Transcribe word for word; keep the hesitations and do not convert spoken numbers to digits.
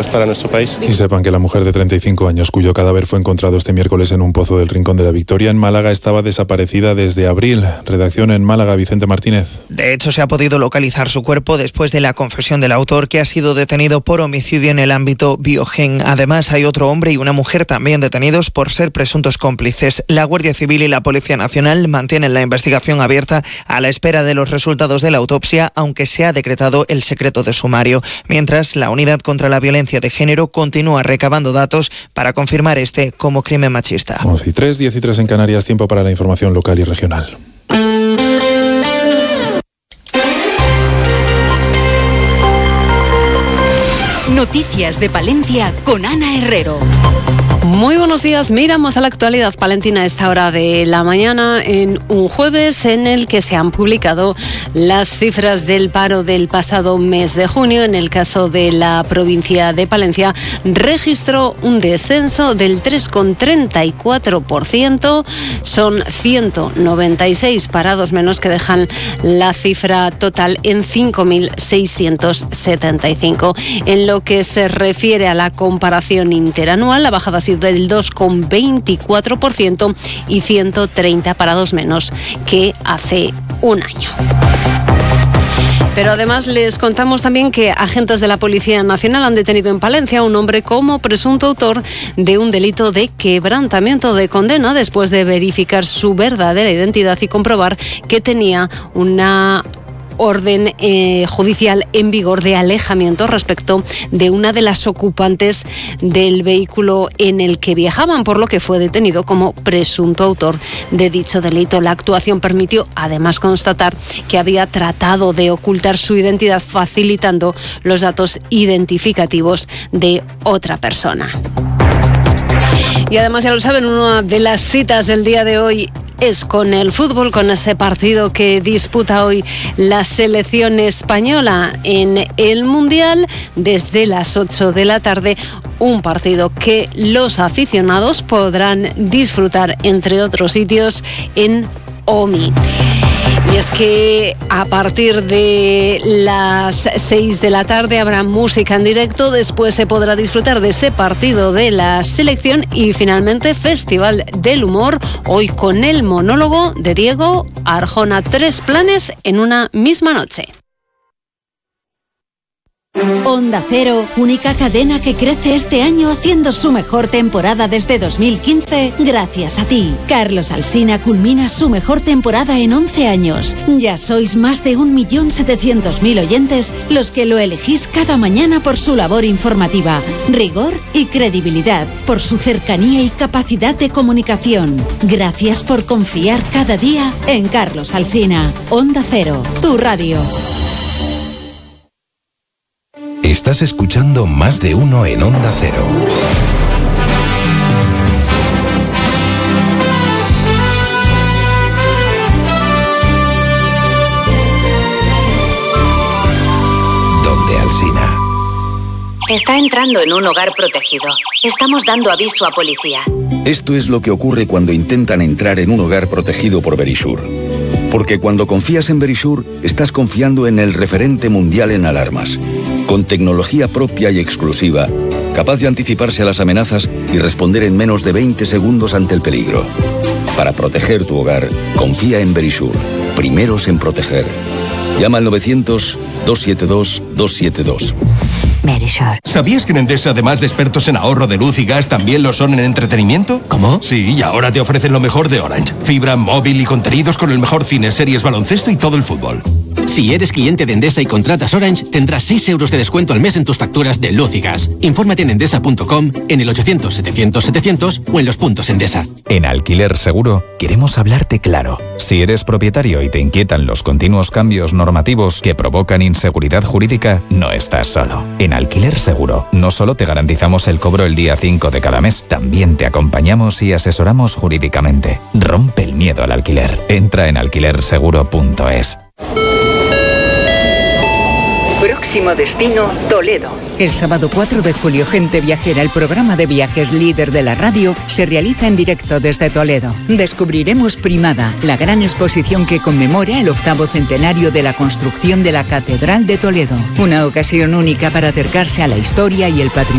para nuestro país. Y sepan que la mujer de treinta y cinco años, cuyo cadáver fue encontrado este miércoles en un pozo del Rincón de la Victoria, en Málaga, estaba desaparecida desde abril. Redacción en Málaga, Vicente Martínez. De hecho, se ha podido localizar su cuerpo después de la confesión del autor, que ha sido detenido por homicidio en el ámbito Biogen. Además, hay otro hombre y una mujer también detenidos por ser presuntos cómplices. La Guardia Civil y la Policía Nacional mantienen la investigación abierta a la espera de los resultados de la autopsia, aunque se ha decretado el secreto de sumario. Mientras, la Unidad contra la Violencia de Género continúa recabando datos para confirmar este como crimen machista. once y tres, diez y tres en Canarias, tiempo para la información local y regional. Noticias de Palencia con Ana Herrero. Muy buenos días, miramos a la actualidad palentina a esta hora de la mañana en un jueves en el que se han publicado las cifras del paro del pasado mes de junio. En el caso de la provincia de Palencia registró un descenso del tres coma treinta y cuatro por ciento, son ciento noventa y seis parados menos, que dejan la cifra total en cinco mil seiscientos setenta y cinco. En lo que se refiere a la comparación interanual, la bajada ha sido del dos coma veinticuatro por ciento y ciento treinta parados menos que hace un año. Pero además les contamos también que agentes de la Policía Nacional han detenido en Palencia a un hombre como presunto autor de un delito de quebrantamiento de condena, después de verificar su verdadera identidad y comprobar que tenía una orden eh, judicial en vigor de alejamiento respecto de una de las ocupantes del vehículo en el que viajaban, por lo que fue detenido como presunto autor de dicho delito. La actuación permitió además constatar que había tratado de ocultar su identidad, facilitando los datos identificativos de otra persona. Y además, ya lo saben, una de las citas del día de hoy es con el fútbol, con ese partido que disputa hoy la selección española en el Mundial desde las ocho de la tarde, un partido que los aficionados podrán disfrutar, entre otros sitios, en O M I. Y es que a partir de las seis de la tarde habrá música en directo, después se podrá disfrutar de ese partido de la selección y finalmente Festival del Humor, hoy con el monólogo de Diego Arjona. Tres planes en una misma noche. Onda Cero, única cadena que crece este año haciendo su mejor temporada desde dos mil quince, gracias a ti. Carlos Alsina culmina su mejor temporada en once años. Ya sois más de un millón setecientos mil oyentes los que lo elegís cada mañana por su labor informativa, rigor y credibilidad, por su cercanía y capacidad de comunicación. Gracias por confiar cada día en Carlos Alsina. Onda Cero, tu radio. Estás escuchando Más de Uno en Onda Cero. Donde Alsina. Está entrando en un hogar protegido. Estamos dando aviso a policía. Esto es lo que ocurre cuando intentan entrar en un hogar protegido por Verisure. Porque cuando confías en Verisure, estás confiando en el referente mundial en alarmas, con tecnología propia y exclusiva, capaz de anticiparse a las amenazas y responder en menos de veinte segundos ante el peligro. Para proteger tu hogar, confía en Verisure, primeros en proteger. Llama al novecientos, doscientos setenta y dos, doscientos setenta y dos. Verisure. ¿Sabías que en Endesa, además de expertos en ahorro de luz y gas, también lo son en entretenimiento? ¿Cómo? Sí, y ahora te ofrecen lo mejor de Orange. Fibra, móvil y contenidos con el mejor cine, series, baloncesto y todo el fútbol. Si eres cliente de Endesa y contratas Orange, tendrás seis euros de descuento al mes en tus facturas de luz y gas. Infórmate en endesa punto com, en el ochocientos, setecientos, setecientos o en los puntos Endesa. En Alquiler Seguro queremos hablarte claro. Si eres propietario y te inquietan los continuos cambios normativos que provocan inseguridad jurídica, no estás solo. En Alquiler Seguro no solo te garantizamos el cobro el día cinco de cada mes, también te acompañamos y asesoramos jurídicamente. Rompe el miedo al alquiler. Entra en alquiler seguro punto es. Próximo destino, Toledo. El sábado cuatro de julio, Gente Viajera, el programa de viajes líder de la radio, se realiza en directo desde Toledo. Descubriremos Primada, la gran exposición que conmemora el octavo centenario de la construcción de la Catedral de Toledo. Una ocasión única para acercarse a la historia y el patrimonio